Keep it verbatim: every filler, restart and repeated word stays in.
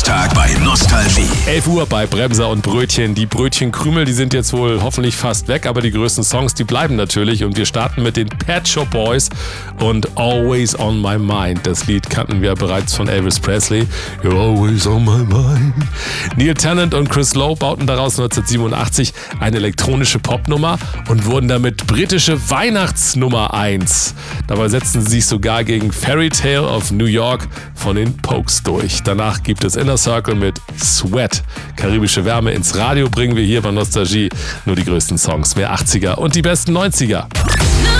Freitag bei Nostalgie. elf Uhr bei Bremser und Brötchen. Die Brötchenkrümel, die sind jetzt wohl hoffentlich fast weg, aber die größten Songs, die bleiben natürlich. Und wir starten mit den Pet Shop Boys und Always on My Mind. Das Lied kannten wir bereits von Elvis Presley. You're always on my mind. Neil Tennant und Chris Lowe bauten daraus neunzehnhundertsiebenundachtzig eine elektronische Popnummer und wurden damit britische Weihnachtsnummer eins. Dabei setzten sie sich sogar gegen Fairy Tale of New York von den Pokes durch. Danach gibt es Inner Circle mit Sweat. Karibische Wärme ins Radio bringen wir hier bei Nostalgie. Nur die größten Songs, mehr achtziger und die besten neunziger.